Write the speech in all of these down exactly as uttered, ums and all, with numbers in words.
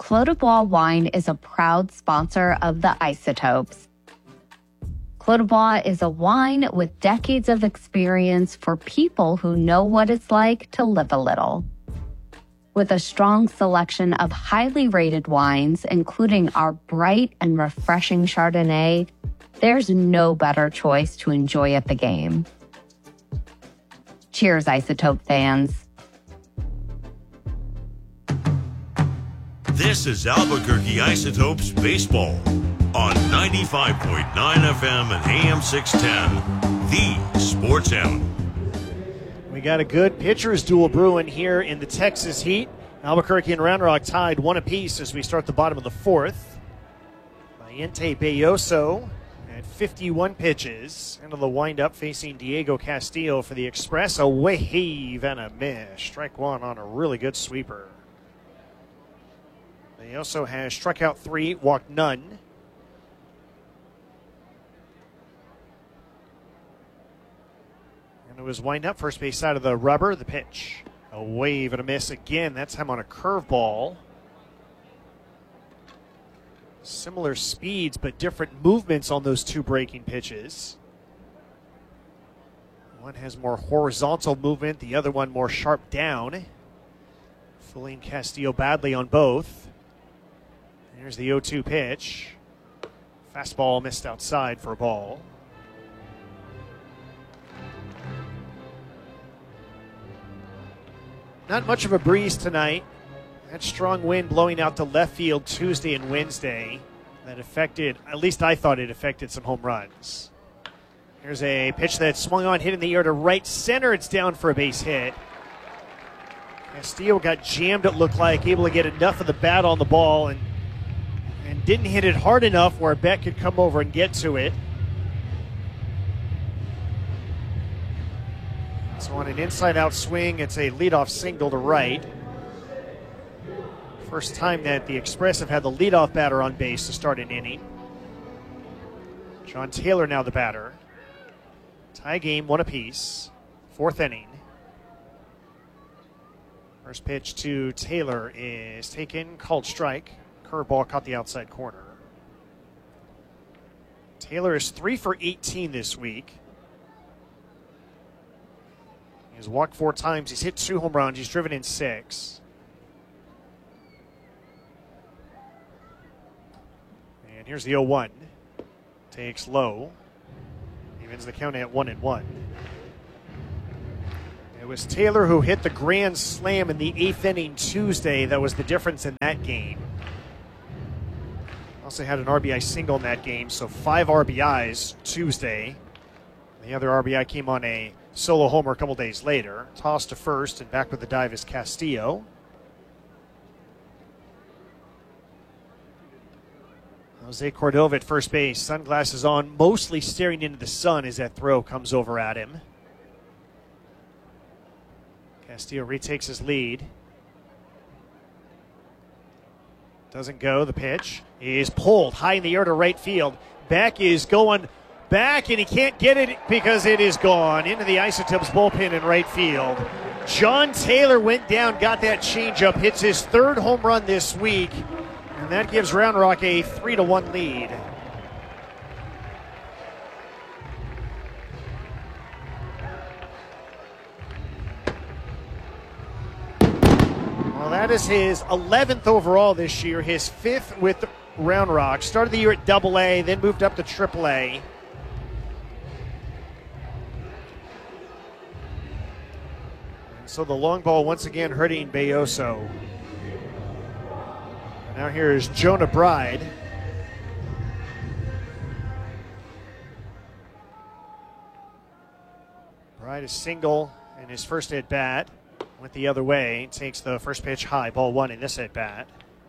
Clos du Bois Wine is a proud sponsor of the Isotopes. Clos du Bois is a wine with decades of experience for people who know what it's like to live a little. With a strong selection of highly rated wines, including our bright and refreshing Chardonnay, there's no better choice to enjoy at the game. Cheers, Isotope fans. This is Albuquerque Isotopes Baseball on ninety-five point nine F M and A M six ten, the Sports Animal. We got a good pitchers duel brewing here in the Texas Heat. Albuquerque and Round Rock tied one apiece as we start the bottom of the fourth. Mayente Belloso at fifty-one pitches into the windup facing Diego Castillo for the Express. A wave and a miss. Strike one on a really good sweeper. Belloso has struck out three, walked none. And it was wind up first base side of the rubber. The pitch. A wave and a miss again. That time on a curveball. Similar speeds, but different movements on those two breaking pitches. One has more horizontal movement, the other one more sharp down. Fooling Castillo badly on both. Here's the oh two pitch. Fastball missed outside for a ball. Not much of a breeze tonight. That strong wind blowing out to left field Tuesday and Wednesday that affected, at least I thought it affected some home runs. Here's a pitch that swung on, hit in the air to right center. It's down for a base hit. Castillo got jammed, it looked like, able to get enough of the bat on the ball and, and didn't hit it hard enough where Beck could come over and get to it. So on an inside-out swing, it's a leadoff single to right. First time that the Express have had the leadoff batter on base to start an inning. John Taylor now the batter. Tie game, one apiece. Fourth inning. First pitch to Taylor is taken, called strike. Curveball caught the outside corner. Taylor is three for eighteen this week. He's walked four times. He's hit two home runs. He's driven in six. And here's the oh one. Takes low. Evens the count at one and one. It was Taylor who hit the grand slam in the eighth inning Tuesday. That was the difference in that game. Also had an R B I single in that game, so five R B Is Tuesday. The other R B I came on a solo homer a couple days later. Toss to first, and back with the dive is Castillo. Jose Cordova at first base, sunglasses on, mostly staring into the sun as that throw comes over at him. Castillo retakes his lead. Doesn't go. The pitch is pulled high in the air to right field. Beck is going back, and he can't get it because it is gone into the Isotopes bullpen in right field. John Taylor went down, got that changeup, hits his third home run this week, and that gives Round Rock a three to one lead. Well, that is his eleventh overall this year, his fifth with Round Rock. Started the year at Double A, then moved up to Triple A. So the long ball once again hurting Belloso. Now here is Jonah Bride. Bride is single in his first at bat. Went the other way. Takes the first pitch high. Ball one in this at bat.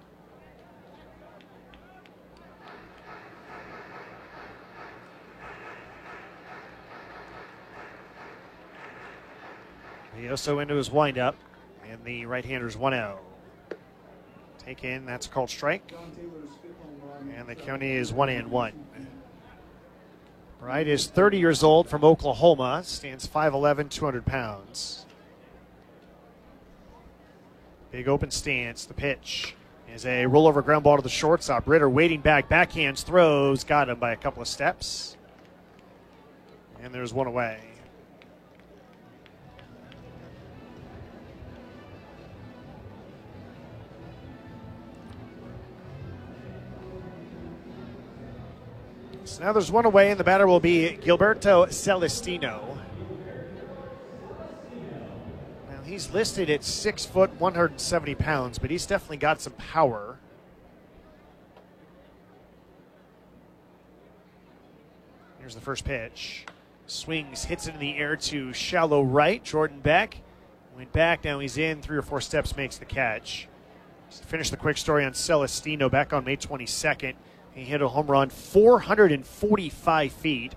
Belloso into his windup, and the right-hander's one oh. Taken, that's a called strike. And the count is one and one. Bride is thirty years old from Oklahoma, stands five eleven, two hundred pounds. Big open stance, the pitch. Is a rollover ground ball to the shortstop. Ritter waiting back, backhands, throws, got him by a couple of steps. And there's one away. So now there's one away, and the batter will be Gilberto Celestino. He's listed at six foot, one hundred seventy pounds, but he's definitely got some power. Here's the first pitch. Swings, hits it in the air to shallow right. Jordan Beck went back. Now he's in three or four steps, makes the catch. Just to finish the quick story on Celestino, back on May twenty-second, he hit a home run four hundred forty-five feet.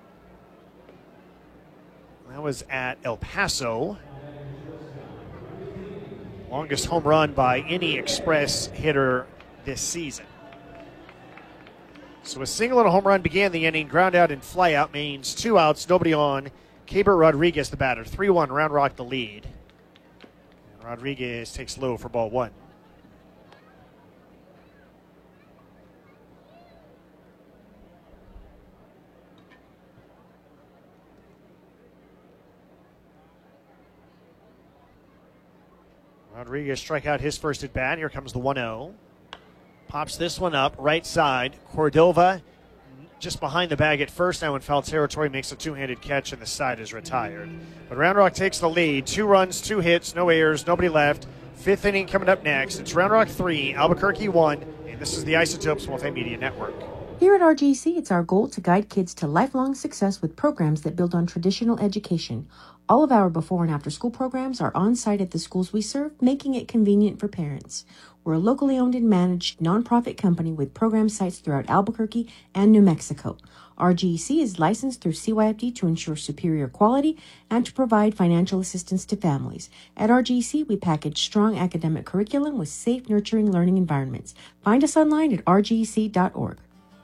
That was at El Paso. Longest home run by any Express hitter this season. So a single and a home run began the inning. Ground out and fly out means two outs, nobody on. Keibert Rodriguez, the batter. three one, Round Rock the lead. And Rodriguez takes low for ball one. Rodriguez strike out his first at bat. Here comes the one oh. Pops this one up, right side. Cordova just behind the bag at first. Now in foul territory, makes a two-handed catch, and the side is retired. But Round Rock takes the lead. Two runs, two hits, no errors, nobody left. Fifth inning coming up next. It's Round Rock three, Albuquerque one, and this is the Isotopes Multimedia Network. Here at R G C, it's our goal to guide kids to lifelong success with programs that build on traditional education. All of our before and after school programs are on site at the schools we serve, making it convenient for parents. We're a locally owned and managed nonprofit company with program sites throughout Albuquerque and New Mexico. R G C is licensed through C Y F D to ensure superior quality and to provide financial assistance to families. At R G C, we package strong academic curriculum with safe, nurturing learning environments. Find us online at r g c dot org.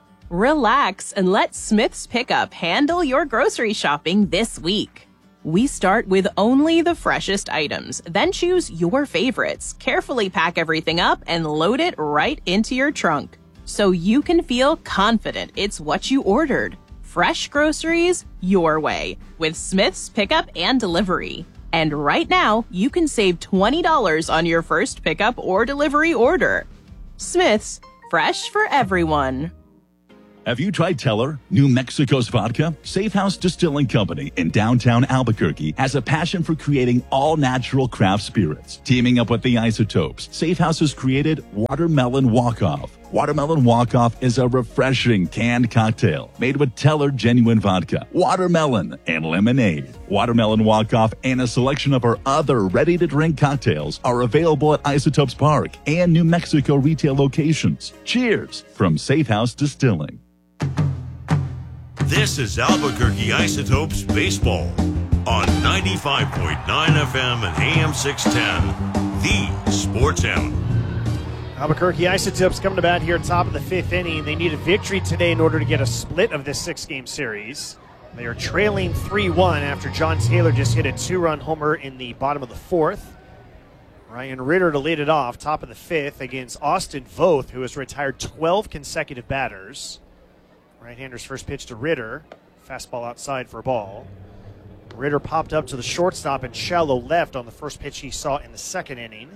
Relax and let Smith's Pickup handle your grocery shopping this week. We start with only the freshest items, then choose your favorites, carefully pack everything up, and load it right into your trunk, so you can feel confident it's what you ordered. Fresh groceries your way with Smith's Pickup and Delivery. And right now, you can save twenty dollars on your first pickup or delivery order. Smith's, fresh for everyone. Have you tried Teller, New Mexico's vodka? Safe House Distilling Company in downtown Albuquerque has a passion for creating all-natural craft spirits. Teaming up with the Isotopes, Safe House has created Watermelon Walk-Off. Watermelon Walk-Off is a refreshing canned cocktail made with Teller genuine vodka, watermelon, and lemonade. Watermelon Walk-Off and a selection of our other ready-to-drink cocktails are available at Isotopes Park and New Mexico retail locations. Cheers from Safe House Distilling. This is Albuquerque Isotopes Baseball on ninety-five point nine F M and A M six ten, the Sports Animal. Albuquerque Isotopes coming to bat here top of the fifth inning. They need a victory today in order to get a split of this six-game series. They are trailing three one after John Taylor just hit a two-run homer in the bottom of the fourth. Ryan Ritter to lead it off, top of the fifth, against Austin Voth, who has retired twelve consecutive batters. Right-hander's first pitch to Ritter. Fastball outside for a ball. Ritter popped up to the shortstop and shallow left on the first pitch he saw in the second inning.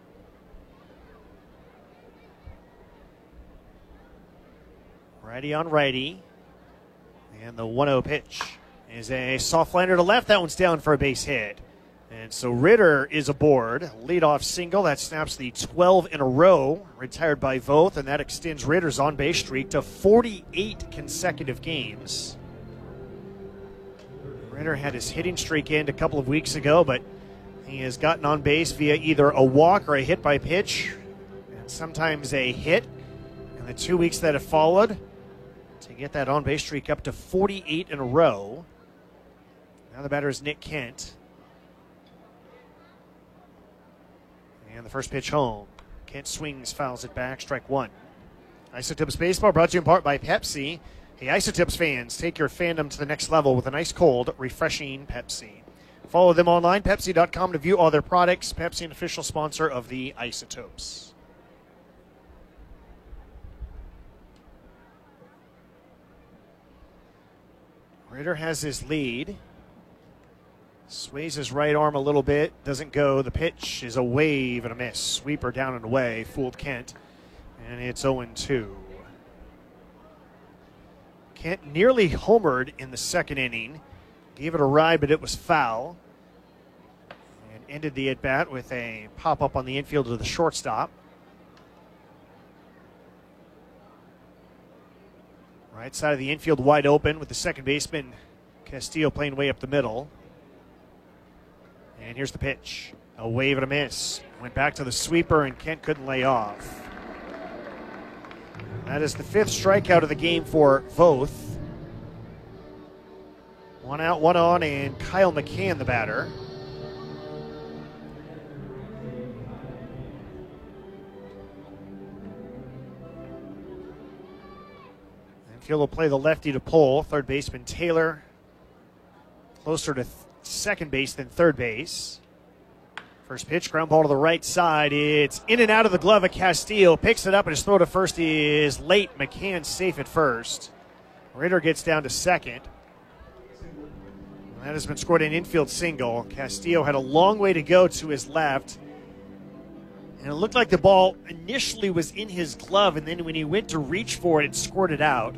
Righty on righty. And the one oh pitch is a soft liner to left. That one's down for a base hit. And so Ritter is aboard. Leadoff single. That snaps the twelve in a row. Retired by Voth, and that extends Ritter's on-base streak to forty-eight consecutive games. Ritter had his hitting streak end a couple of weeks ago, but he has gotten on base via either a walk or a hit by pitch, and sometimes a hit. And the two weeks that have followed, to get that on-base streak up to forty-eight in a row. Now the batter is Nick Kent. And the first pitch home. Kent swings, fouls it back, strike one. Isotopes Baseball brought to you in part by Pepsi. Hey, Isotopes fans, take your fandom to the next level with an ice cold, refreshing Pepsi. Follow them online, Pepsi dot com, to view all their products. Pepsi, an official sponsor of the Isotopes. Ritter has his lead. Sways his right arm a little bit. Doesn't go. The pitch is a wave and a miss. Sweeper down and away. Fooled Kent. And it's oh and two. Kent nearly homered in the second inning. Gave it a ride, but it was foul. And ended the at-bat with a pop-up on the infield to the shortstop. Right side of the infield wide open with the second baseman, Castillo, playing way up the middle. And here's the pitch. A wave and a miss. Went back to the sweeper, and Kent couldn't lay off. That is the fifth strikeout of the game for Voth. One out, one on, and Kyle McCann, the batter. Infield will play the lefty to pull. Third baseman Taylor closer to th- second base than third base. First pitch, ground ball to the right side. It's in and out of the glove of Castillo. Picks it up, and his throw to first is late. McCann safe at first. Ritter gets down to second. That has been scored an infield single. Castillo had a long way to go to his left. And it looked like the ball initially was in his glove, and then when he went to reach for it, it scored it out.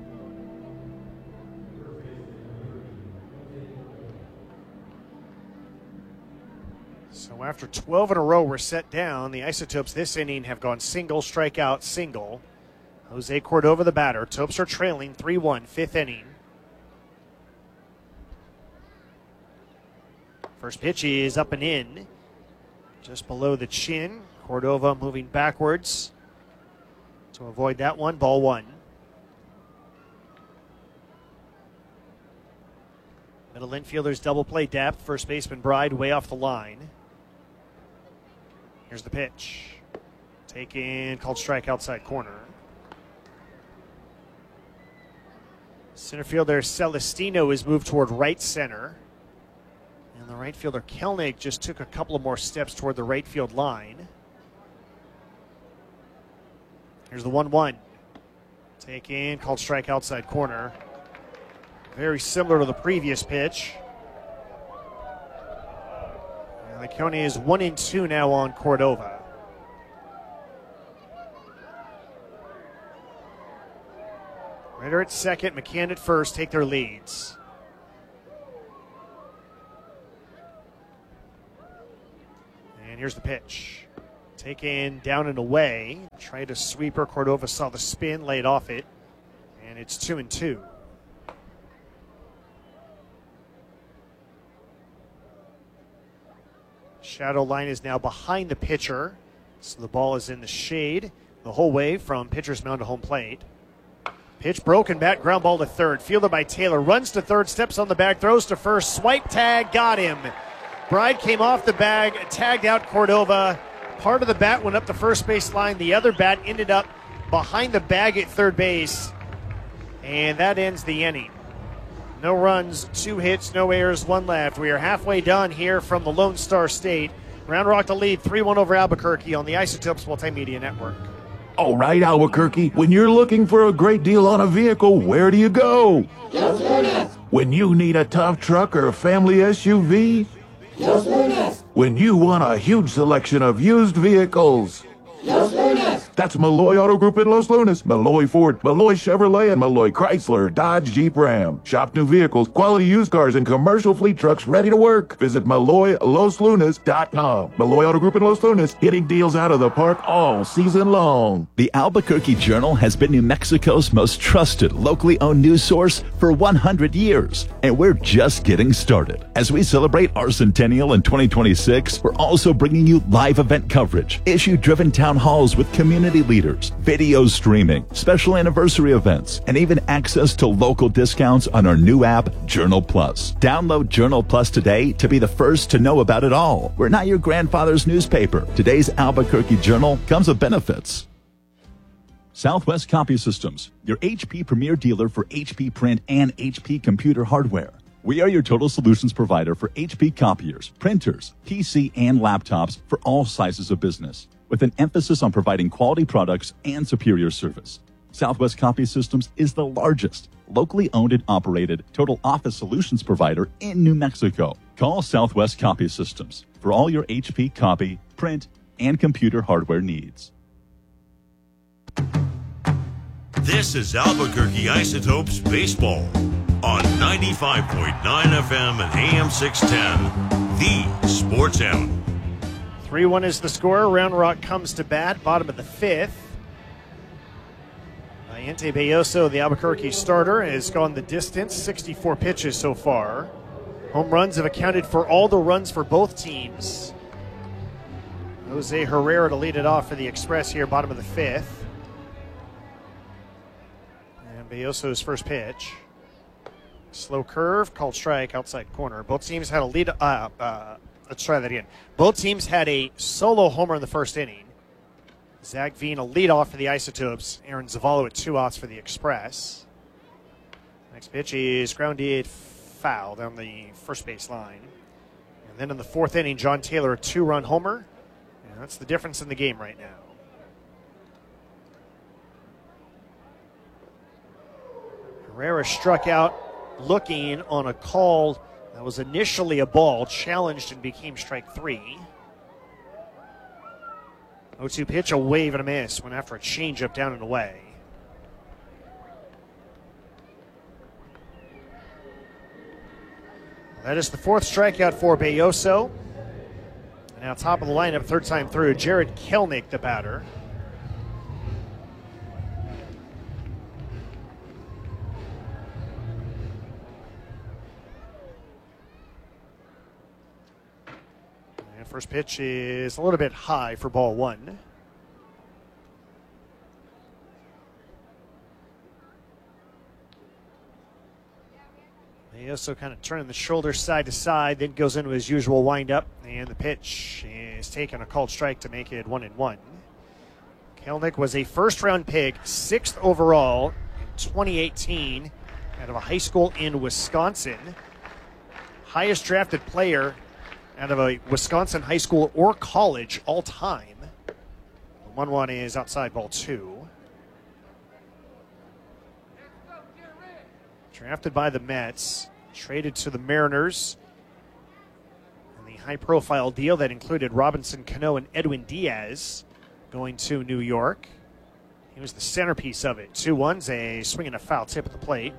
So after twelve in a row were set down, the Isotopes this inning have gone single, strikeout, single. Jose Cordova the batter. Topes are trailing three one, fifth inning. First pitch is up and in, just below the chin. Cordova moving backwards to avoid that one. Ball one. Middle infielders double play depth. First baseman Bride way off the line. Here's the pitch. Taken, called strike outside corner. Center fielder Celestino is moved toward right center. And the right fielder Kelnick just took a couple of more steps toward the right field line. Here's the one one. Taken, called strike outside corner. Very similar to the previous pitch. Licone is one and two now on Cordova. Ritter at second, McCann at first take their leads. And here's the pitch. Taken down and away. Tried a sweeper. Cordova saw the spin, laid off it. And it's two and two. Shadow line is now behind the pitcher, so the ball is in the shade the whole way from pitcher's mound to home plate. Pitch broken back, ground ball to third. Fielded by Taylor, runs to third, steps on the bag, throws to first, swipe tag, got him. Bride came off the bag, tagged out Cordova. Part of the bat went up the first base line. The other bat ended up behind the bag at third base, and that ends the inning. No runs, two hits, no errors, one left. We are halfway done here from the Lone Star State. Round Rock to lead three one over Albuquerque on the Isotopes Multimedia Network. All right, Albuquerque, when you're looking for a great deal on a vehicle, where do you go? Los Lunas. When you need a tough truck or a family S U V? Los Lunas. When you want a huge selection of used vehicles? Los Lunas. That's Malloy Auto Group in Los Lunas, Malloy Ford, Malloy Chevrolet, and Malloy Chrysler, Dodge, Jeep, Ram. Shop new vehicles, quality used cars, and commercial fleet trucks ready to work. Visit Malloy Los Lunas dot com. Malloy Auto Group in Los Lunas, hitting deals out of the park all season long. The Albuquerque Journal has been New Mexico's most trusted locally owned news source for one hundred years, and we're just getting started. As we celebrate our centennial in twenty twenty-six, we're also bringing you live event coverage, issue-driven town halls with community leaders, video streaming, special anniversary events, and even access to local discounts on our new app, Journal Plus. Download Journal Plus today to be the first to know about it all. We're not your grandfather's newspaper. Today's Albuquerque Journal comes with benefits. Southwest Copy Systems, your H P premier dealer for H P print and H P computer hardware. We are your total solutions provider for H P copiers, printers, P C, and laptops for all sizes of business, with an emphasis on providing quality products and superior service. Southwest Copy Systems is the largest, locally owned and operated total office solutions provider in New Mexico. Call Southwest Copy Systems for all your H P copy, print, and computer hardware needs. This is Albuquerque Isotopes Baseball on ninety-five point nine F M and A M six ten, the Sports Animal. three one is the score. Round Rock comes to bat, bottom of the fifth. Ayente Belloso, the Albuquerque starter, has gone the distance, sixty-four pitches so far. Home runs have accounted for all the runs for both teams. Jose Herrera to lead it off for the Express here, bottom of the fifth. And Belloso's first pitch. Slow curve, called strike, outside corner. Both teams had a lead. Uh, uh, let's try that again. Both teams had a solo homer in the first inning. Zach Veen a leadoff for the Isotopes. Aaron Zavallo at two outs for the Express. Next pitch is grounded foul down the first base line. And then in the fourth inning, John Taylor a two-run homer. And that's the difference in the game right now. Herrera struck out looking on a call that was initially a ball, challenged and became strike three. oh two pitch, a wave and a miss. Went after a changeup down and away. That is the fourth strikeout for Belloso. And now top of the lineup, third time through, Jared Kelnick, the batter. First pitch is a little bit high for ball one. He also kind of turning the shoulder side to side, then goes into his usual windup, and the pitch is taken a called strike to make it one and one. Kelnick was a first-round pick, sixth overall in twenty eighteen, out of a high school in Wisconsin. Highest drafted player out of a Wisconsin high school or college all time. one one is outside ball two. Drafted by the Mets, traded to the Mariners in the high-profile deal that included Robinson Cano and Edwin Diaz going to New York. He was the centerpiece of it. two one's a swing and a foul tip at the plate.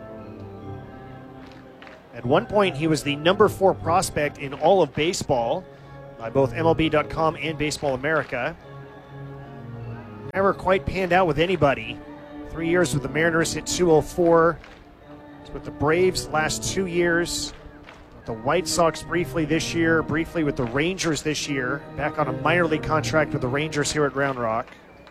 At one point, he was the number four prospect in all of baseball by both M L B dot com and Baseball America. Never quite panned out with anybody. Three years with the Mariners, hit two oh four. It's with the Braves last two years. With the White Sox briefly this year, briefly with the Rangers this year. Back on a minor league contract with the Rangers here at Round Rock.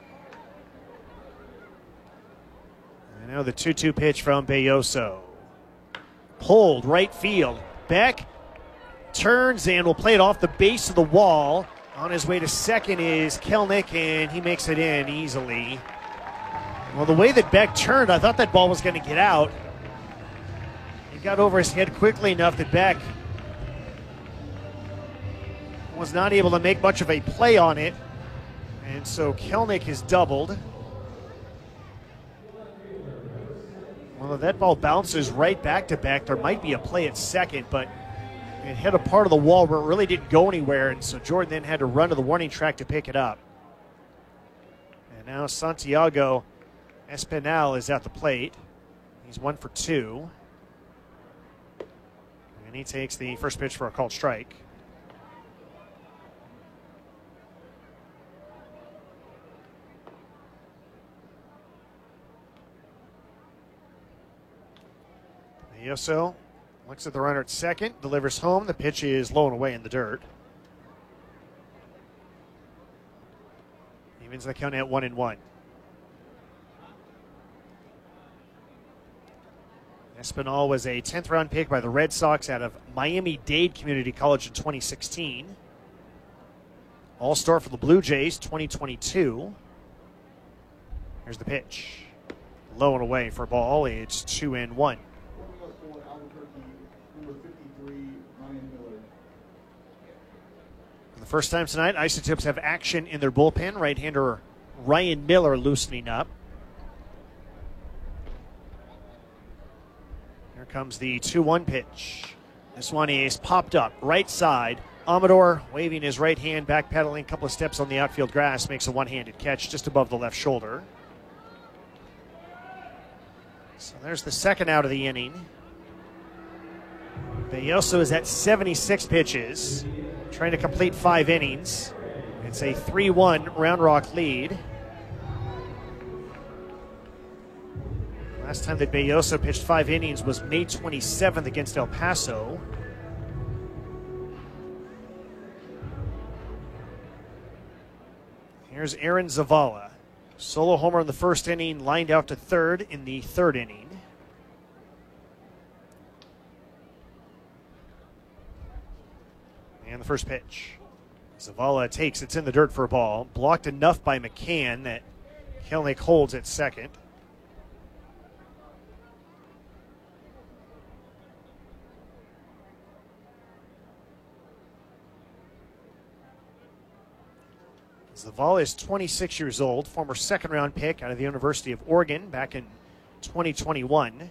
And now the two two pitch from Belloso. Pulled right field. Beck turns and will play it off the base of the wall. On his way to second is Kelnick, and he makes it in easily. Well, the way that Beck turned, I thought that ball was going to get out. It got over his head quickly enough that Beck was not able to make much of a play on it. And so Kelnick is doubled. Well, that ball bounces right back to Beck. There might be a play at second, but it hit a part of the wall where it really didn't go anywhere, and so Jordan then had to run to the warning track to pick it up. And now Santiago Espinal is at the plate. He's one for two. And he takes the first pitch for a called strike. Belloso looks at the runner at second, delivers home. The pitch is low and away in the dirt. Evens the count at one and one. Espinal was a tenth round pick by the Red Sox out of Miami-Dade Community College in twenty sixteen. All-star for the Blue Jays twenty twenty-two. Here's the pitch. Low and away for a ball. It's two and one. For the first time tonight, Isotopes have action in their bullpen. Right-hander Ryan Miller loosening up. Here comes the two one pitch. This one is popped up, right side. Amador waving his right hand, backpedaling a couple of steps on the outfield grass, makes a one-handed catch just above the left shoulder. So there's the second out of the inning. Belloso is at seventy-six pitches, trying to complete five innings. It's a three one Round Rock lead. Last time that Belloso pitched five innings was May twenty-seventh against El Paso. Here's Aaron Zavala. Solo homer in the first inning, lined out to third in the third inning. And the first pitch. Zavala takes, it's in the dirt for a ball. Blocked enough by McCann that Kelnick holds at second. Zavala is twenty-six years old, former second round pick out of the University of Oregon back in twenty twenty-one.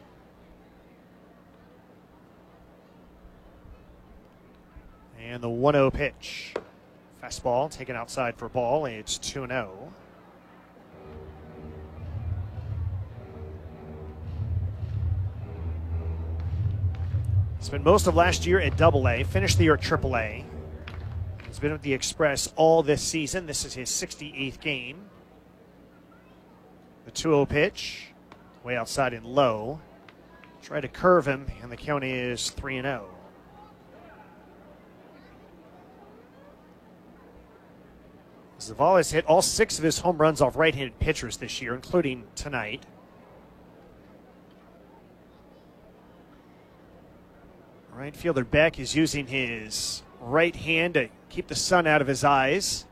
And the one oh pitch. Fastball taken outside for ball. It's two and oh. Spent most of last year at Double A, finished the year at Triple A. He's been with the Express all this season. This is his sixty-eighth game. The two oh pitch, way outside and low. Try to curve him, and the count is three and oh. Zavala has hit all six of his home runs off right-handed pitchers this year, including tonight. Right fielder Beck is using his right hand to keep the sun out of his eyes.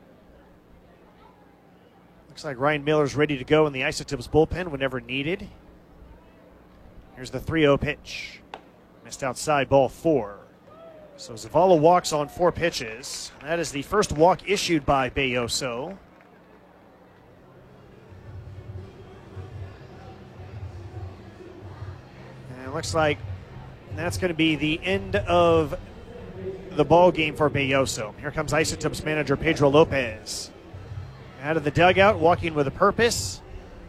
Looks like Ryan Miller's ready to go in the Isotopes bullpen whenever needed. Here's the three oh pitch. Missed outside, ball four. So Zavala walks on four pitches. That is the first walk issued by Belloso. And it looks like that's going to be the end of the ball game for Belloso. Here comes Isotopes manager Pedro Lopez. Out of the dugout, walking with a purpose.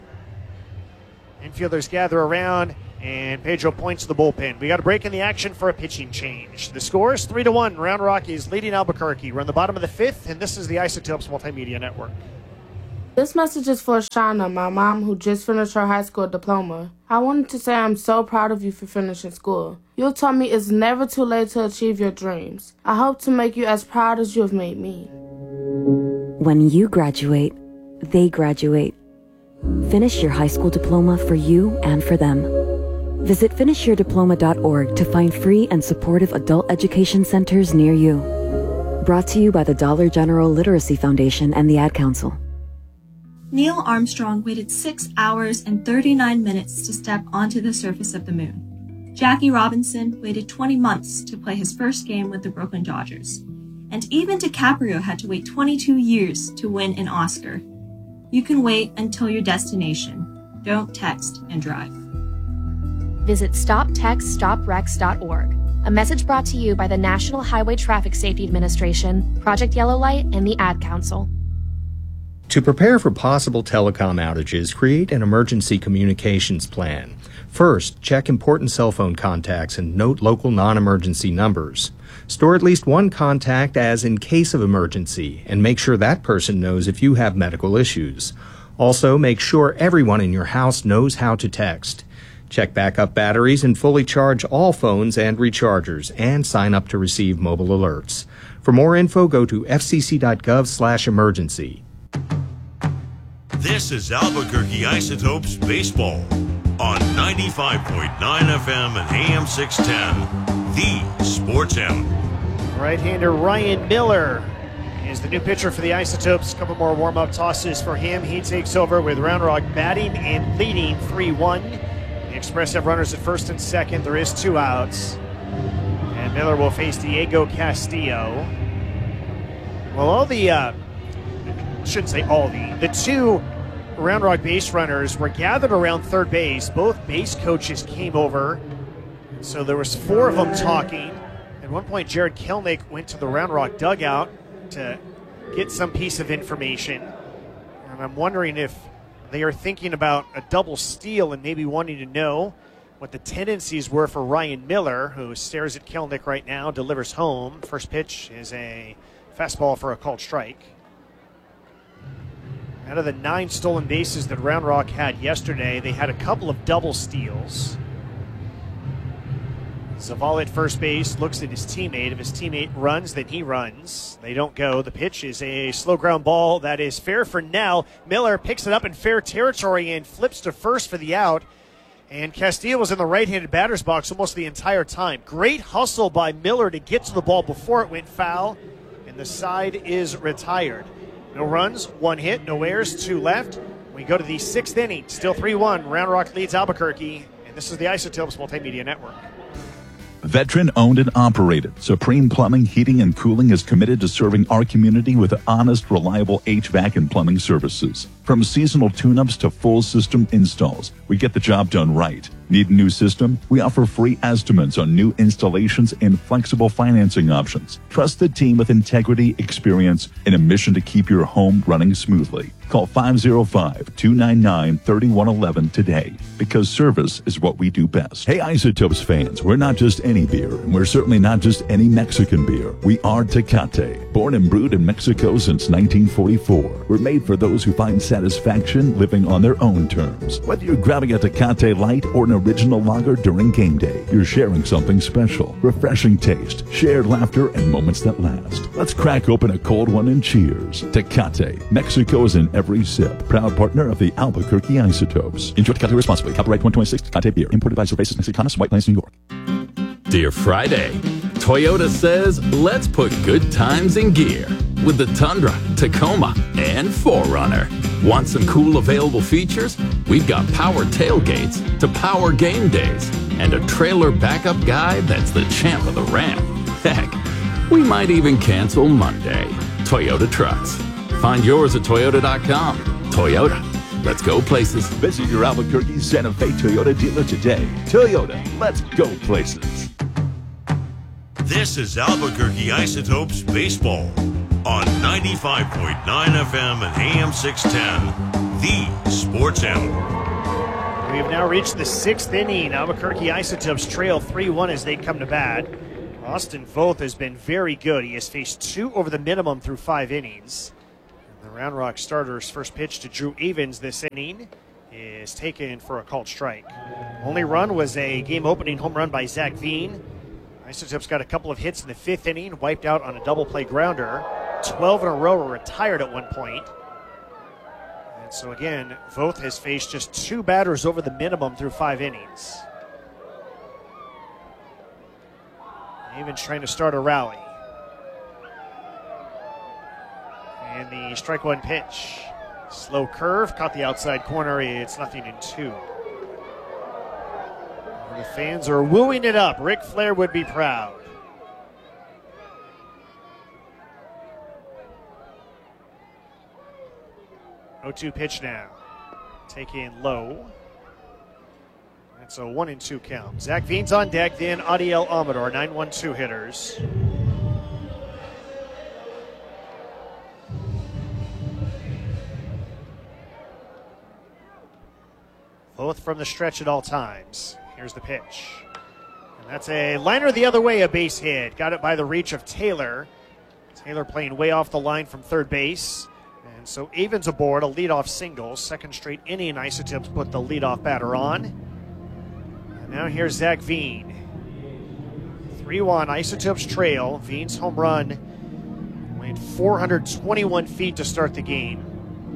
Infielders gather around, and Pedro points to the bullpen. We got a break in the action for a pitching change. The score is three to one. Round Rock is leading Albuquerque. We're in the bottom of the fifth, and this is the Isotopes Multimedia Network. This message is for Shauna, my mom, who just finished her high school diploma. I wanted to say I'm so proud of you for finishing school. You taught me it's never too late to achieve your dreams. I hope to make you as proud as you have made me. When you graduate, they graduate. Finish your high school diploma for you and for them. Visit finish your diploma dot org to find free and supportive adult education centers near you. Brought to you by the Dollar General Literacy Foundation and the Ad Council. Neil Armstrong waited six hours and thirty-nine minutes to step onto the surface of the moon. Jackie Robinson waited twenty months to play his first game with the Brooklyn Dodgers. And even DiCaprio had to wait twenty-two years to win an Oscar. You can wait until your destination. Don't text and drive. Visit stop text stop wrecks dot org. A message brought to you by the National Highway Traffic Safety Administration, Project Yellow Light, and the Ad Council. To prepare for possible telecom outages, create an emergency communications plan. First, check important cell phone contacts and note local non-emergency numbers. Store at least one contact as in case of emergency, and make sure that person knows if you have medical issues. Also, make sure everyone in your house knows how to text. Check backup batteries and fully charge all phones and rechargers, and sign up to receive mobile alerts. For more info, go to f c c dot gov slash emergency. This is Albuquerque Isotopes Baseball on ninety-five point nine F M and A M six ten, the Sports Animal. Right-hander Ryan Miller is the new pitcher for the Isotopes. A couple more warm-up tosses for him. He takes over with Round Rock batting and leading three one. The Express have runners at first and second. There is two outs. And Miller will face Diego Castillo. Well, all the, uh, shouldn't say all the, the two Round Rock base runners were gathered around third base. Both base coaches came over So there was four of them talking. At one point, Jared Kelnick went to the Round Rock dugout to get some piece of information. And I'm wondering if they are thinking about a double steal and maybe wanting to know what the tendencies were for Ryan Miller, who stares at Kelnick right now, delivers home. First pitch is a fastball for a called strike. Out of the nine stolen bases that Round Rock had yesterday, they had a couple of double steals. Zavala at first base looks at his teammate. If his teammate runs, then he runs. They don't go. The pitch is a slow ground ball that is fair for now. Miller picks it up in fair territory and flips to first for the out. And Castillo was in the right-handed batter's box almost the entire time. Great hustle by Miller to get to the ball before it went foul. And the side is retired. No runs, one hit, no errors, two left. We go to the sixth inning. Still three one. Round Rock leads Albuquerque. And this is the Isotopes Multimedia Network. Veteran owned and operated, Supreme Plumbing, Heating, and Cooling is committed to serving our community with honest, reliable H V A C and plumbing services. From seasonal tune-ups to full system installs, we get the job done right. Need a new system? We offer free estimates on new installations and flexible financing options. Trust the team with integrity, experience, and a mission to keep your home running smoothly. Call five oh five, two nine nine, three one one one today, because service is what we do best. Hey Isotopes fans, we're not just any beer, and we're certainly not just any Mexican beer. We are Tecate. Born and brewed in Mexico since nineteen forty-four. We're made for those who find satisfaction living on their own terms. Whether you're grabbing a Tecate Light or an original lager during game day, you're sharing something special. Refreshing taste, shared laughter, and moments that last. Let's crack open a cold one and cheers. Tecate. Mexico is in every sip. Proud partner of the Albuquerque Isotopes. Enjoy Tecate responsibly. Copyright twenty twenty-six Tecate Beer. Imported by Cervezas Mexicanas, White Plains, New York. Dear Friday, Toyota says, let's put good times in gear with the Tundra, Tacoma, and four runner. Want some cool available features? We've got power tailgates to power game days and a trailer backup guy that's the champ of the ramp. Heck, we might even cancel Monday. Toyota Trucks. Find yours at Toyota dot com. Toyota. Let's go places. Visit your Albuquerque Santa Fe Toyota dealer today. Toyota. Let's go places. This is Albuquerque Isotopes Baseball on ninety-five point nine F M and A M six ten, the Sports Animal. We have now reached the sixth inning. Albuquerque Isotopes trail three one as they come to bat. Austin Voth has been very good. He has faced two over the minimum through five innings. And the Round Rock starter's first pitch to Drew Avens this inning is taken for a called strike. Only run was a game-opening home run by Zach Veen. Isotopes got a couple of hits in the fifth inning, wiped out on a double play grounder. twelve in a row were retired at one point. And so again, Voth has faced just two batters over the minimum through five innings. Avens trying to start a rally. And the strike one pitch. Slow curve, caught the outside corner. It's nothing in two. The fans are wooing it up. Ric Flair would be proud. oh two pitch now. Taken low. That's a one and two count. Zach Veen's on deck, then Adiel Amador, nine one two hitters. Both from the stretch at all times. Here's the pitch. And that's a liner the other way, a base hit. Got it by the reach of Taylor. Taylor playing way off the line from third base. And so Avens aboard, a leadoff single. Second straight inning, Isotopes put the leadoff batter on. And now here's Zach Veen. three one, Isotopes trail. Veen's home run went four hundred twenty-one feet to start the game.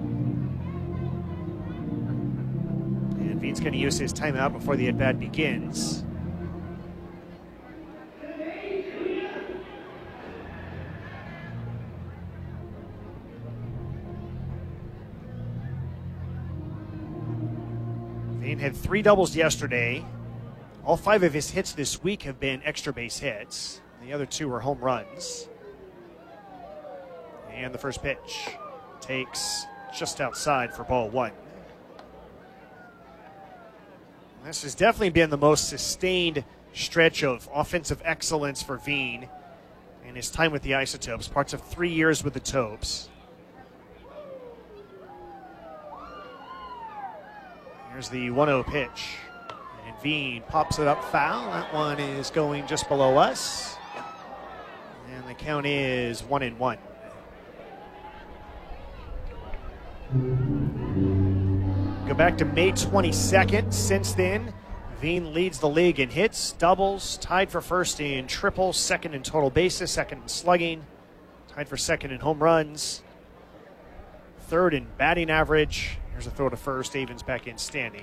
And Veen's going to use his timeout before the at-bat begins. Veen had three doubles yesterday. All five of his hits this week have been extra base hits. The other two were home runs. And the first pitch takes just outside for ball one. This has definitely been the most sustained stretch of offensive excellence for Veen in his time with the Isotopes, parts of three years with the Topes. Here's the one oh pitch. And Veen pops it up foul. That one is going just below us. And the count is one and one. Go back to May twenty-second. Since then, Veen leads the league in hits, doubles, tied for first in triples, second in total bases, second in slugging, tied for second in home runs, third in batting average. Here's a throw to first. Avens back in standing.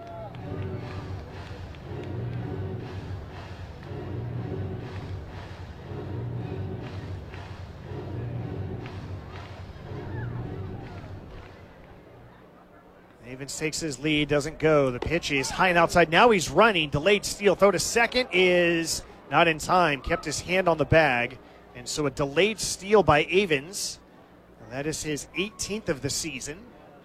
Avens takes his lead, doesn't go. The pitch is high and outside. Now he's running. Delayed steal. Throw to second is not in time. Kept his hand on the bag. And so a delayed steal by Avens. That is his eighteenth of the season.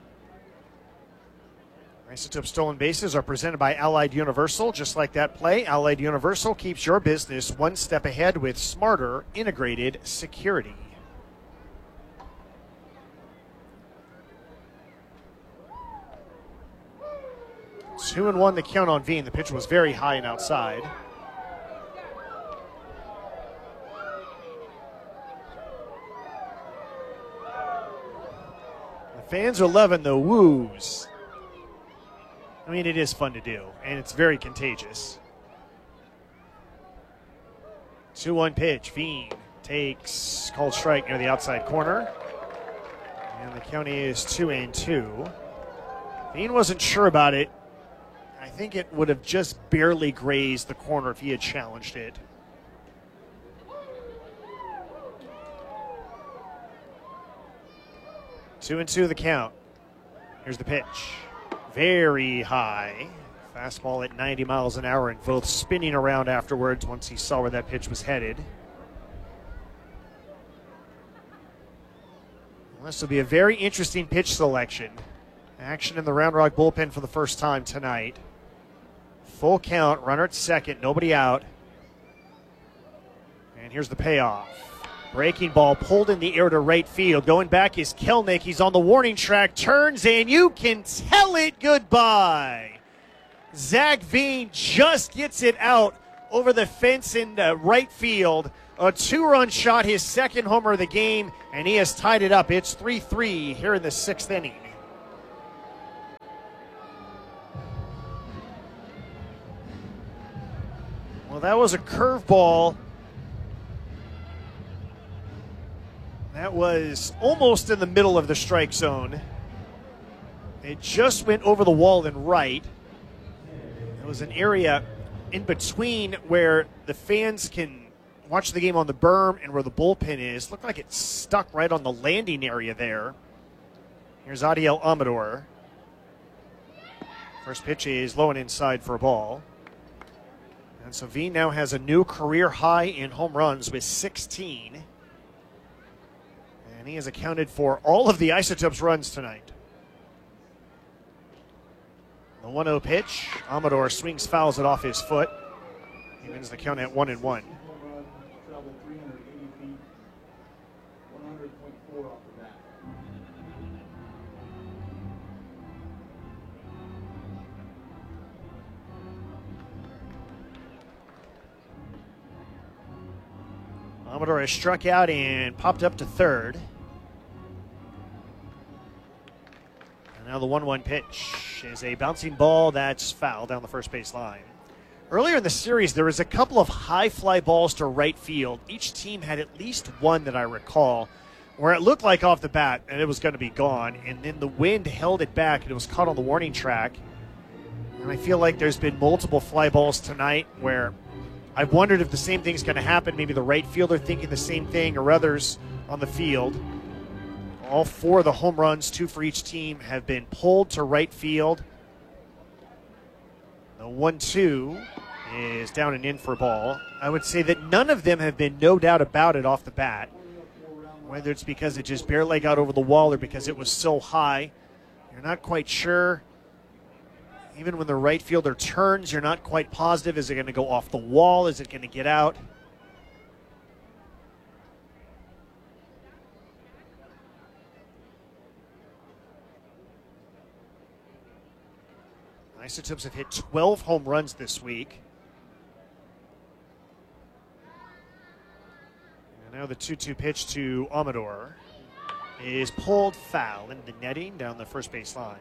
Isotope stolen bases are presented by Allied Universal. Just like that play, Allied Universal keeps your business one step ahead with smarter, integrated security. Two and one the count on Veen. The pitch was very high and outside. The fans are loving the woos. I mean, it is fun to do, and it's very contagious. two one pitch. Veen takes called strike near the outside corner. And the count is two and two. Veen wasn't sure about it. I think it would have just barely grazed the corner if he had challenged it. Two and two the count. Here's the pitch. Very high. Fastball at ninety miles an hour, and both spinning around afterwards once he saw where that pitch was headed. Well, this will be a very interesting pitch selection. Action in the Round Rock bullpen for the first time tonight. Full count, runner at second, nobody out. And here's the payoff. Breaking ball pulled in the air to right field. Going back is Kelnick. He's on the warning track, turns, and you can tell it goodbye. Zach Veen just gets it out over the fence in uh, right field. A two-run shot, his second homer of the game, and he has tied it up. It's three three here in the sixth inning. Well, that was a curveball. That was almost in the middle of the strike zone. It just went over the wall and right. It was an area in between where the fans can watch the game on the berm and where the bullpen is. Looked like it stuck right on the landing area there. Here's Adiel Amador. First pitch is low and inside for a ball. And so Veen now has a new career high in home runs with sixteen. And he has accounted for all of the Isotopes runs tonight. The one oh pitch. Amador swings, fouls it off his foot. He wins the count at one and one. Amador has struck out and popped up to third. And now the one one pitch is a bouncing ball that's foul down the first base line. Earlier in the series, there was a couple of high fly balls to right field. Each team had at least one that I recall where it looked like off the bat and it was going to be gone. And then the wind held it back and it was caught on the warning track. And I feel like there's been multiple fly balls tonight where I've wondered if the same thing's going to happen. Maybe the right fielder thinking the same thing or others on the field. All four of the home runs, two for each team, have been pulled to right field. The one two is down and in for a ball. I would say that none of them have been no doubt about it off the bat. Whether it's because it just barely got over the wall or because it was so high, you're not quite sure. Even when the right fielder turns, you're not quite positive. Is it going to go off the wall? Is it going to get out? Isotopes have hit twelve home runs this week. And now the two two pitch to Amador is pulled foul into the netting down the first base line.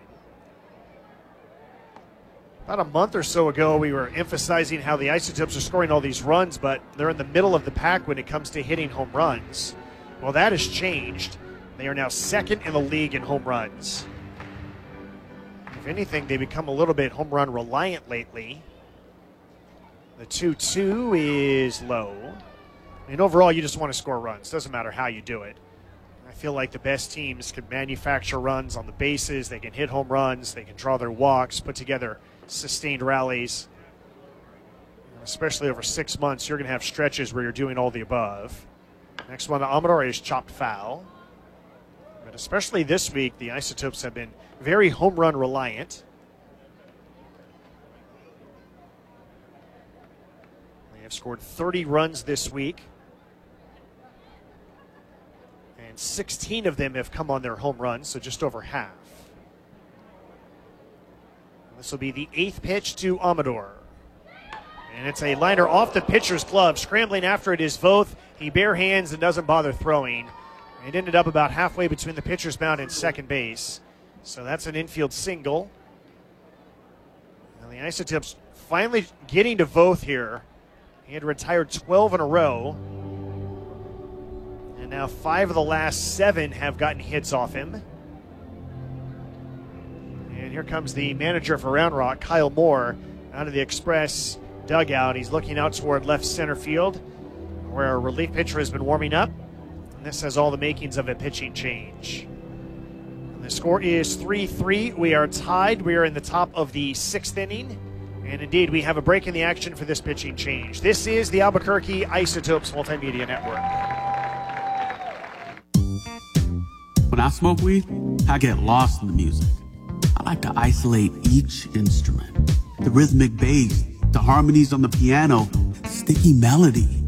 About a month or so ago, we were emphasizing how the Isotopes are scoring all these runs, but they're in the middle of the pack when it comes to hitting home runs. Well, that has changed. They are now second in the league in home runs. If anything, they become a little bit home run reliant lately. The two two is low. I mean, overall, you just want to score runs. Doesn't matter how you do it. I feel like the best teams can manufacture runs on the bases. They can hit home runs. They can draw their walks, put together sustained rallies. Especially over six months, you're going to have stretches where you're doing all the above. Next one, Amador is chopped foul. But especially this week, the Isotopes have been very home run reliant. They have scored thirty runs this week. And sixteen of them have come on their home runs, so just over half. This will be the eighth pitch to Amador. And it's a liner off the pitcher's glove. Scrambling after it is Voth. He bare hands and doesn't bother throwing. It ended up about halfway between the pitcher's mound and second base. So that's an infield single. And the Isotopes finally getting to Voth here. He had retired twelve in a row. And now five of the last seven have gotten hits off him. And here comes the manager for Round Rock, Kyle Moore, out of the Express dugout. He's looking out toward left center field, where our relief pitcher has been warming up. And this has all the makings of a pitching change. And the score is three three. We are tied. We are in the top of the sixth inning. And indeed, we have a break in the action for this pitching change. This is the Albuquerque Isotopes Multimedia Network. When I smoke weed, I get lost in the music. I like to isolate each instrument. The rhythmic bass, the harmonies on the piano, the sticky melody.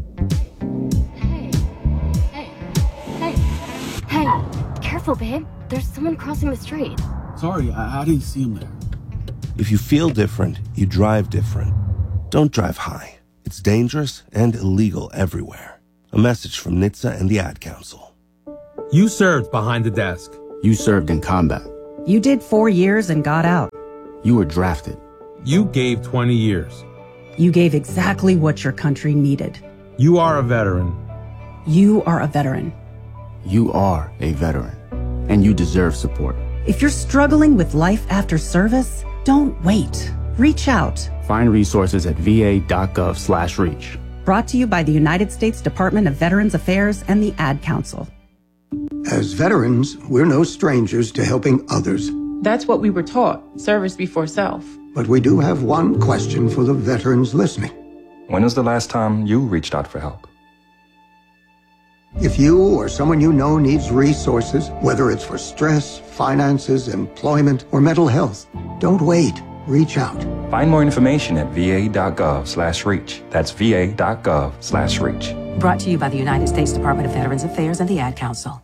Hey, hey, hey, hey, careful, babe. There's someone crossing the street. Sorry, I, I didn't see him there. If you feel different, you drive different. Don't drive high. It's dangerous and illegal everywhere. A message from N H T S A and the Ad Council. You served behind the desk. You served in combat. You did four years and got out. You were drafted. You gave twenty years. You gave exactly what your country needed. You are a veteran. You are a veteran. You are a veteran. And you deserve support. If you're struggling with life after service, don't wait. Reach out. Find resources at va.gov slash reach. Brought to you by the United States Department of Veterans Affairs and the Ad Council. As veterans, we're no strangers to helping others. That's what we were taught, service before self. But we do have one question for the veterans listening. When was the last time you reached out for help? If you or someone you know needs resources, whether it's for stress, finances, employment, or mental health, don't wait. Reach out. Find more information at va.gov slash reach. That's va.gov slash reach. Brought to you by the United States Department of Veterans Affairs and the Ad Council.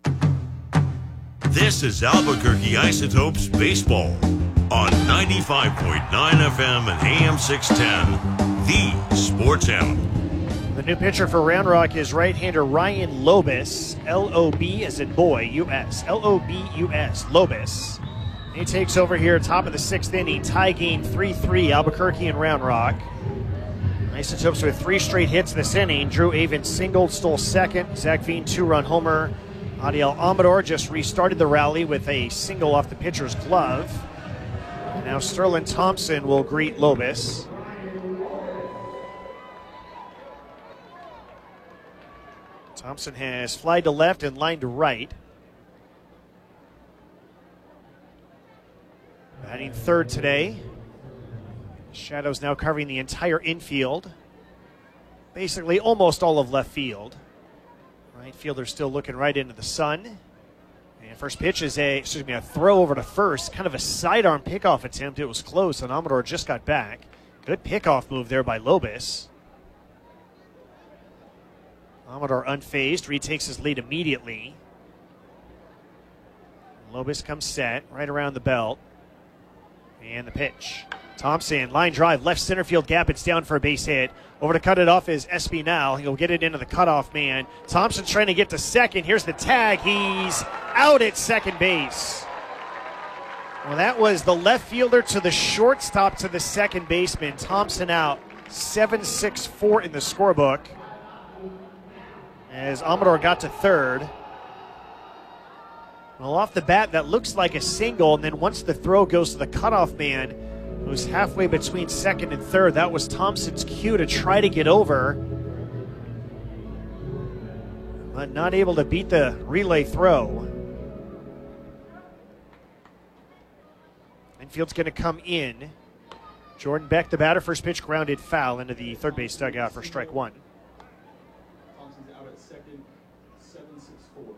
This is Albuquerque Isotopes Baseball on ninety-five point nine F M and A M six ten, the Sports Animal. The new pitcher for Round Rock is right-hander Ryan Lobus, L O B as in boy, U S, L O B U S, Lobus. He takes over here, top of the sixth inning, tie game three three, Albuquerque and Round Rock. Isotopes with three straight hits this inning. Drew Avon singled, stole second. Zach Veen, two-run homer. Adiel Amador just restarted the rally with a single off the pitcher's glove. And now Sterling Thompson will greet Lobus. Thompson has flied to left and lined to right. Batting third today. Shadows now covering the entire infield. Basically almost all of left field. Right fielder still looking right into the sun. And first pitch is a, excuse me, a throw over to first, kind of a sidearm pickoff attempt. It was close, and Amador just got back. Good pickoff move there by Lobos. Amador unfazed, retakes his lead immediately. Lobos comes set, right around the belt. And the pitch. Thompson, line drive, left center field gap. It's down for a base hit. Over to cut it off is Espinal. He'll get it into the cutoff man. Thompson's trying to get to second. Here's the tag. He's out at second base. Well, that was the left fielder to the shortstop to the second baseman. Thompson out. seven six four in the scorebook. As Amador got to third. Well, off the bat, that looks like a single, and then once the throw goes to the cutoff man, who's halfway between second and third, that was Thompson's cue to try to get over, but not able to beat the relay throw. Infield's going to come in. Jordan Beck, the batter, first pitch grounded foul into the third base dugout for strike one. Thompson's out at second, seven six four.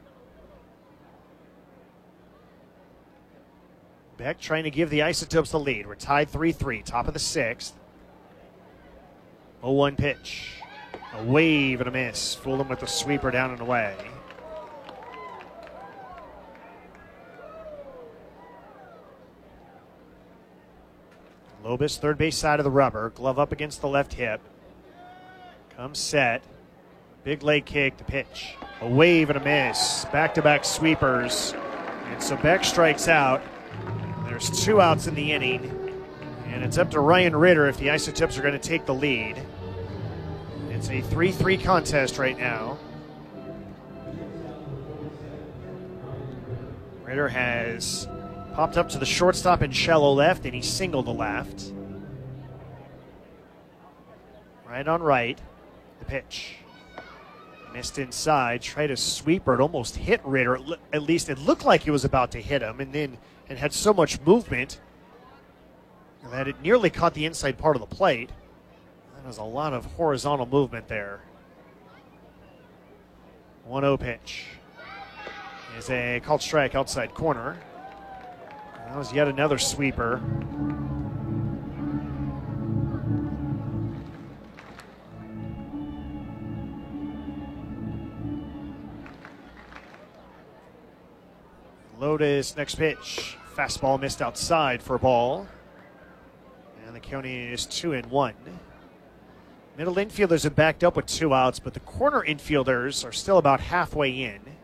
Beck trying to give the Isotopes the lead. We're tied three three, top of the sixth. oh one pitch. A wave and a miss. Fooled him with the sweeper down and away. Lobos, third base side of the rubber. Glove up against the left hip. Comes set. Big leg kick to pitch. A wave and a miss. Back-to-back sweepers. And so Beck strikes out. There's two outs in the inning, and it's up to Ryan Ritter if the Isotopes are going to take the lead. It's a three three contest right now. Ritter has popped up to the shortstop in shallow left, and he singled to left. Right on right, the pitch. Missed inside, tried a sweeper, it almost hit Ritter. At least it looked like it was about to hit him, and then it had so much movement that it nearly caught the inside part of the plate. That was a lot of horizontal movement there. one oh pitch. Is a called strike outside corner. That was yet another sweeper. Lotus, next pitch. Fastball missed outside for a ball. And the count is two and one. Middle infielders have backed up with two outs, but the corner infielders are still about halfway in.